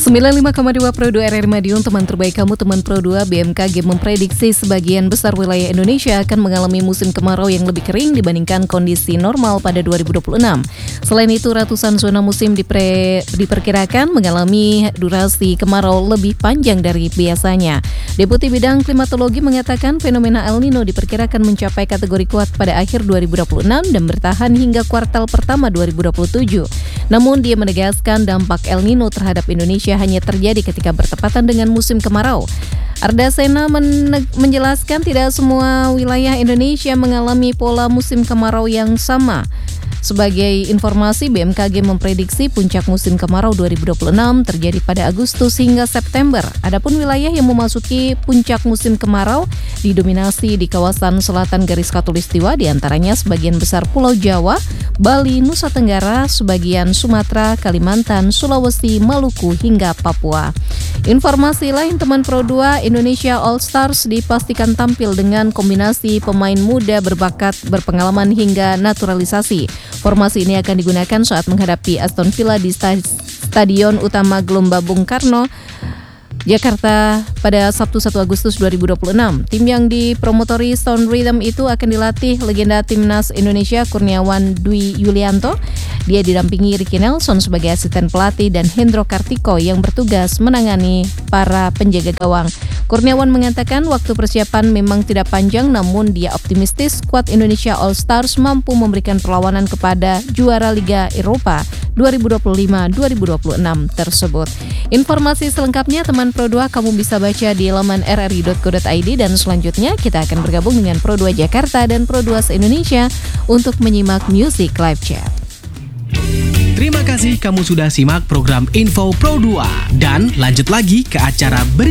95,2 Pro 2 RRI Madiun, teman terbaik kamu, teman Pro 2. BMKG memprediksi sebagian besar wilayah Indonesia akan mengalami musim kemarau yang lebih kering dibandingkan kondisi normal pada 2026. Selain itu, ratusan zona musim diperkirakan mengalami durasi kemarau lebih panjang dari biasanya. Deputi Bidang Klimatologi mengatakan fenomena El Nino diperkirakan mencapai kategori kuat pada akhir 2026 dan bertahan hingga kuartal pertama 2027. Namun dia menegaskan dampak El Nino terhadap Indonesia hanya terjadi ketika bertepatan dengan musim kemarau. Ardasena menjelaskan tidak semua wilayah Indonesia mengalami pola musim kemarau yang sama. Sebagai informasi, BMKG memprediksi puncak musim kemarau 2026 terjadi pada Agustus hingga September. Adapun wilayah yang memasuki puncak musim kemarau didominasi di kawasan selatan garis khatulistiwa, diantaranya sebagian besar Pulau Jawa, Bali, Nusa Tenggara, sebagian Sumatera, Kalimantan, Sulawesi, Maluku, hingga Papua. Informasi lain, teman Pro 2, Indonesia All Stars dipastikan tampil dengan kombinasi pemain muda berbakat, berpengalaman hingga naturalisasi. Formasi ini akan digunakan saat menghadapi Aston Villa di Stadion Utama Gelora Bung Karno, Jakarta pada Sabtu 1 Agustus 2026. Tim yang dipromotori Stone Rhythm itu akan dilatih legenda timnas Indonesia Kurniawan Dwi Yulianto. Dia didampingi Ricky Nelson sebagai asisten pelatih dan Hendro Kartiko yang bertugas menangani para penjaga gawang. Kurniawan mengatakan waktu persiapan memang tidak panjang, namun dia optimistis skuad Indonesia All Stars mampu memberikan perlawanan kepada juara Liga Eropa 2025-2026 tersebut. Informasi selengkapnya teman Pro 2 kamu bisa baca di laman rri.co.id, dan selanjutnya kita akan bergabung dengan Pro 2 Jakarta dan Pro 2 se-Indonesia untuk menyimak Music Live Chat. Terima kasih kamu sudah simak program Info Pro 2, dan lanjut lagi ke acara berikutnya.